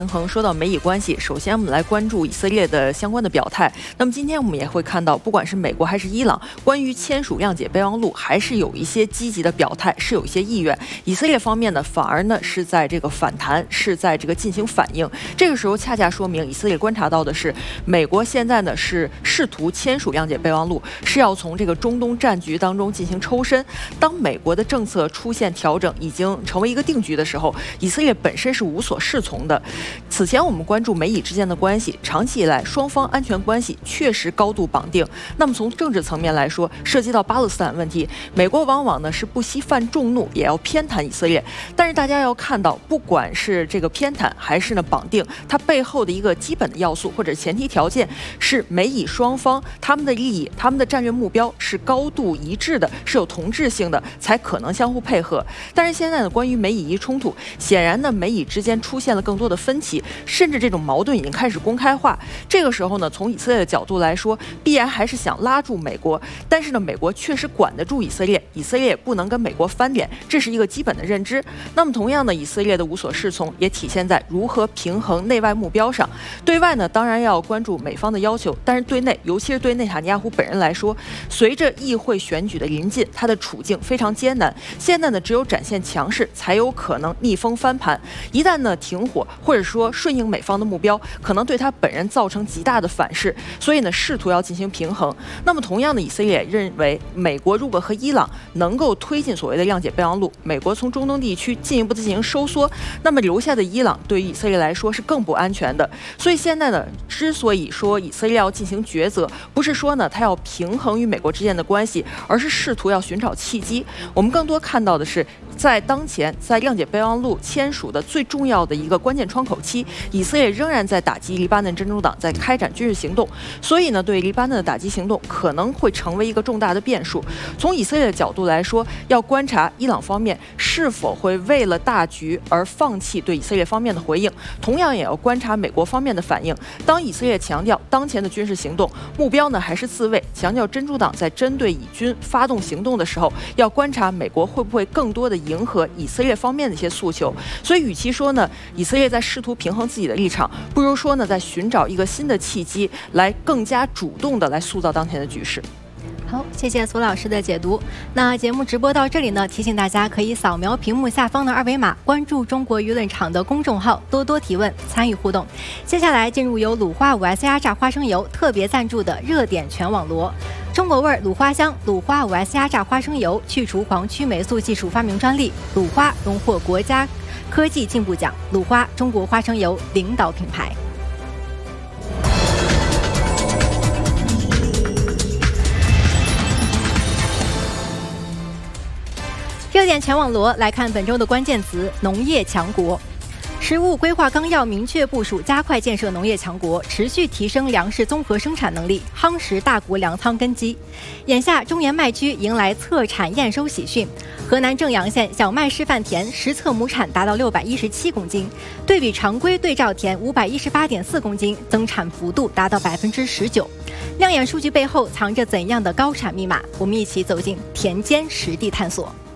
平衡说到美以关系，首先我们来关注以色列的相关的表态。那么今天我们也会看到，不管是美国还是伊朗，关于签署谅解备忘录，还是有一些积极的表态，是有一些意愿。以色列方面呢，反而呢是在这个反弹，是在这个进行反应。这个时候恰恰说明以色列观察到的是，美国现在呢是试图签署谅解备忘录，是要从这个中东战局当中进行抽身。当美国的政策出现调整，已经成为一个定局的时候，以色列本身是无所适从的。此前我们关注美以之间的关系，长期以来双方安全关系确实高度绑定。那么从政治层面来说，涉及到巴勒斯坦问题，美国往往呢是不惜犯众怒，也要偏袒以色列。但是大家要看到，不管是这个偏袒还是呢绑定，它背后的一个基本的要素或者前提条件是美以双方他们的利益、他们的战略目标是高度一致的，是有同质性的，才可能相互配合。但是现在呢，关于美以一冲突，显然呢美以之间出现了更多的分歧，甚至这种矛盾已经开始公开化。这个时候呢，从以色列的角度来说，必然还是想拉住美国，但是呢，美国确实管得住以色列，以色列也不能跟美国翻脸，这是一个基本的认知。那么同样呢，以色列的无所适从也体现在如何平衡内外目标上。对外呢，当然要关注美方的要求，但是对内，尤其是对内塔尼亚胡本人来说，随着议会选举的临近，他的处境非常艰难。现在呢，只有展现强势，才有可能逆风翻盘。一旦呢停火，或者说顺应美方的目标，可能对他本人造成极大的反噬。所以呢，试图要进行平衡。那么同样的，以色列也认为，美国如果和伊朗能够推进所谓的谅解备忘录，美国从中东地区进一步的进行收缩，那么留下的伊朗对于以色列来说是更不安全的。所以现在呢，之所以说以色列要进行抉择，不是说呢他要平衡与美国之间的关系，而是试图要寻找契机。我们更多看到的是，在当前在谅解备忘录签署的最重要的一个关键窗口期，以色列仍然在打击黎巴嫩真主党，在开展军事行动。所以呢，对黎巴嫩的打击行动可能会成为一个重大的变数。从以色列的角度来说，要观察伊朗方面是否会为了大局而放弃对以色列方面的回应，同样也要观察美国方面的反应。当以色列强调当前的军事行动目标呢还是自卫，强调真主党在针对以军发动行动的时候，要观察美国会不会更多的迎合以色列方面的一些诉求。所以与其说呢以色列在试图平衡自己的立场，不如说呢在寻找一个新的契机，来更加主动的来塑造当前的局势。 好，谢谢苏老师的解读。那节目直播到这里呢，提醒大家可以扫描屏幕下方的二维码，关注中国舆论场的公众号，多多提问，参与互动。接下来进入由鲁花5S压榨花生油特别赞助的热点全网罗。中国味鲁花香鲁花5S压榨花生油去除黄曲霉素技术发明专利，鲁花荣获国家科技进步奖，鲁花中国花生油领导品牌。热点全网罗来看本周的关键词：农业强国。食物规划纲要明确部署加快建设农业强国，持续提升粮食综合生产能力，夯实大国粮仓根基。眼下，中原麦区迎来测产验收喜讯，河南正阳县小麦示范田实测亩产达到617公斤，对比常规对照田518.4公斤，增产幅度达到19%。亮眼数据背后藏着怎样的高产密码？我们一起走进田间实地探索。